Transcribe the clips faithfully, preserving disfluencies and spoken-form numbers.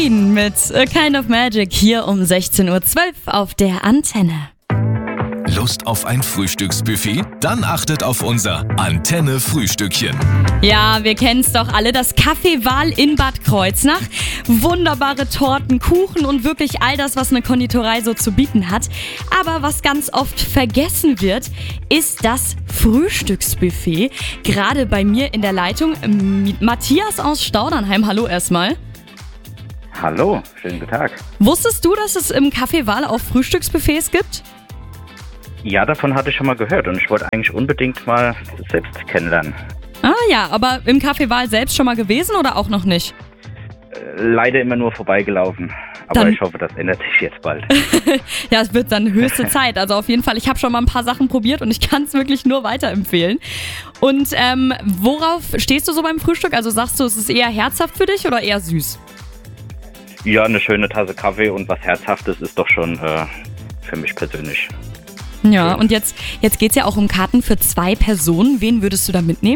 Queen mit A Kind of Magic hier um sechzehn Uhr zwölf auf der Antenne. Lust auf ein Frühstücksbuffet? Dann achtet auf unser Antenne-Frühstückchen. Ja, wir kennen es doch alle, das Café Wahl in Bad Kreuznach. Wunderbare Torten, Kuchen und wirklich all das, was eine Konditorei so zu bieten hat. Aber was ganz oft vergessen wird, ist das Frühstücksbuffet. Gerade bei mir in der Leitung ähm, Matthias aus Staudernheim. Hallo erstmal. Hallo, schönen guten Tag. Wusstest du, dass es im Café Wahl auch Frühstücksbuffets gibt? Ja, davon hatte ich schon mal gehört und ich wollte eigentlich unbedingt mal selbst kennenlernen. Ah ja, aber im Café Wahl selbst schon mal gewesen oder auch noch nicht? Äh, leider immer nur vorbeigelaufen, aber Dann- ich hoffe, das ändert sich jetzt bald. Ja, es wird dann höchste Zeit. Also auf jeden Fall, ich habe schon mal ein paar Sachen probiert und ich kann es wirklich nur weiterempfehlen. Und ähm, worauf stehst du so beim Frühstück? Also sagst du, es ist eher herzhaft für dich oder eher süß? Ja, eine schöne Tasse Kaffee und was Herzhaftes ist doch schon äh, für mich persönlich. Ja, und jetzt, jetzt geht es ja auch um Karten für zwei Personen. Wen würdest du da mitnehmen?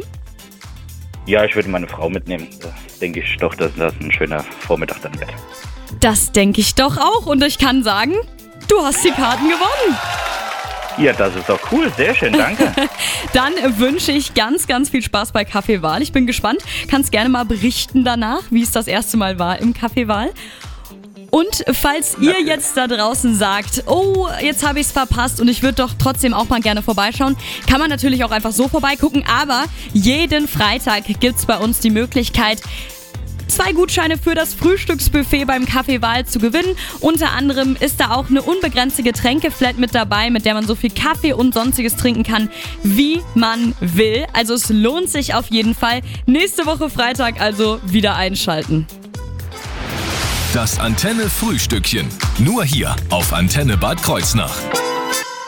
Ja, ich würde meine Frau mitnehmen. Da denke ich doch, dass das ein schöner Vormittag dann wird. Das denke ich doch auch. Und ich kann sagen, du hast die Karten gewonnen. Ja, das ist doch cool. Sehr schön, danke. Dann wünsche ich ganz, ganz viel Spaß bei Café Wahl. Ich bin gespannt. Kannst gerne mal berichten danach, wie es das erste Mal war im Café Wahl. Und falls ihr jetzt da draußen sagt, oh, jetzt habe ich es verpasst und ich würde doch trotzdem auch mal gerne vorbeischauen, kann man natürlich auch einfach so vorbeigucken. Aber jeden Freitag gibt es bei uns die Möglichkeit, zwei Gutscheine für das Frühstücksbuffet beim Café Wahl zu gewinnen. Unter anderem ist da auch eine unbegrenzte Getränkeflat mit dabei, mit der man so viel Kaffee und sonstiges trinken kann, wie man will. Also es lohnt sich auf jeden Fall. Nächste Woche Freitag also wieder einschalten. Das Antenne-Frühstückchen. Nur hier auf Antenne Bad Kreuznach.